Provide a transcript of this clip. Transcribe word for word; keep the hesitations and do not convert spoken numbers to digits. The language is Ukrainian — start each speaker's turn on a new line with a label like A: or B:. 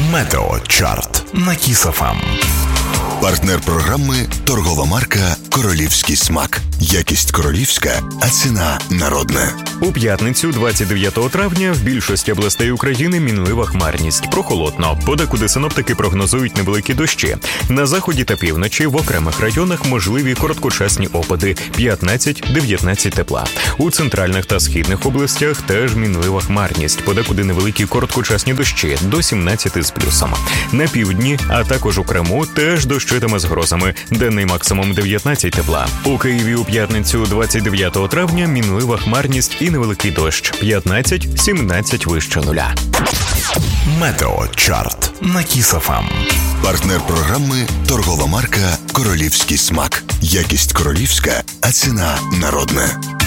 A: Метеочарт на Кіс еф ем. Партнер програми – торгова марка «Королівський смак». Якість королівська, а ціна народна.
B: У п'ятницю, двадцять дев'ятого травня, в більшості областей України мінлива хмарність. Прохолодно. Подекуди синоптики прогнозують невеликі дощі. На заході та півночі в окремих районах можливі короткочасні опади – п'ятнадцять-дев'ятнадцять тепла. У центральних та східних областях теж мінлива хмарність. Подекуди невеликі короткочасні дощі – до сімнадцяти з плюсом. На півдні, а також у Криму, теж дощитиме з грозами. Денний максимум дев'ятнадцять тепла. У Києві у п'ятницю, двадцять дев'ятого травня, мінлива хмарність і невеликий дощ – п'ятнадцять-сімнадцять вище нуля.
A: Метеочарт на Кіс еф ем. Партнер програми – торгова марка «Королівський смак». Якість королівська, а ціна народна.